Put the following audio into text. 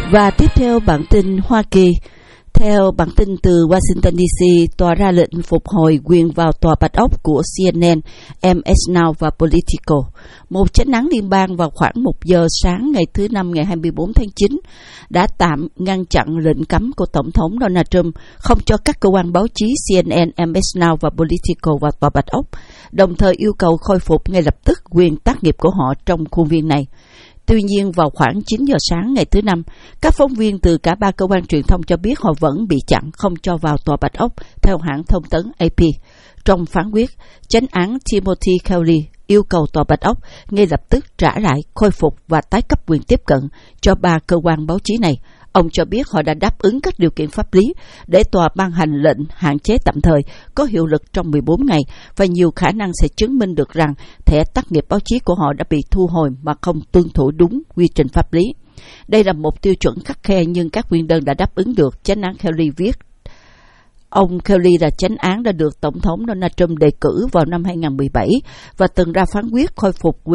Và tiếp theo bản tin Hoa Kỳ. Theo bản tin từ Washington DC, tòa ra lệnh phục hồi quyền vào tòa Bạch Ốc của CNN, MS Now và Politico. Một chánh án liên bang vào khoảng 1 giờ sáng ngày thứ Năm ngày 24 tháng 9 đã tạm ngăn chặn lệnh cấm của Tổng thống Donald Trump không cho các cơ quan báo chí CNN, MS Now và Politico vào tòa Bạch Ốc, đồng thời yêu cầu khôi phục ngay lập tức quyền tác nghiệp của họ trong khuôn viên này. Tuy nhiên, vào khoảng 9 giờ sáng ngày thứ Năm, các phóng viên từ cả 3 cơ quan truyền thông cho biết họ vẫn bị chặn không cho vào tòa Bạch Ốc, theo hãng thông tấn AP. Trong phán quyết, chánh án Timothy Kelly yêu cầu tòa Bạch Ốc ngay lập tức trả lại, khôi phục và tái cấp quyền tiếp cận cho 3 cơ quan báo chí này. Ông cho biết họ đã đáp ứng các điều kiện pháp lý để tòa ban hành lệnh hạn chế tạm thời có hiệu lực trong 14 ngày và nhiều khả năng sẽ chứng minh được rằng thẻ tác nghiệp báo chí của họ đã bị thu hồi mà không tuân thủ đúng quy trình pháp lý. Đây là một tiêu chuẩn khắt khe nhưng các nguyên đơn đã đáp ứng được, chánh án Kelly viết. Ông Kelly là chánh án đã được Tổng thống Donald Trump đề cử vào năm 2017 và từng ra phán quyết khôi phục